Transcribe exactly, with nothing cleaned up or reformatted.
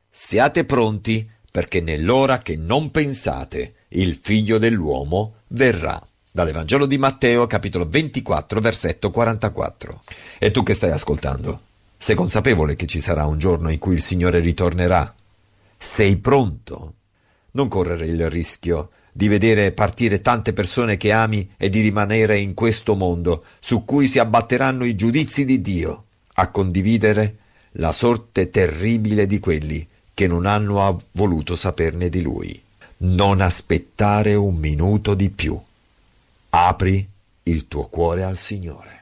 siate pronti, perché nell'ora che non pensate il Figlio dell'uomo verrà. Dall'Evangelo di Matteo, capitolo ventiquattro, versetto quarantaquattro. E tu che stai ascoltando? Sei consapevole che ci sarà un giorno in cui il Signore ritornerà? Sei pronto? Non correre il rischio di vedere partire tante persone che ami e di rimanere in questo mondo su cui si abbatteranno i giudizi di Dio, a condividere la sorte terribile di quelli che non hanno voluto saperne di Lui. Non aspettare un minuto di più. Apri il tuo cuore al Signore.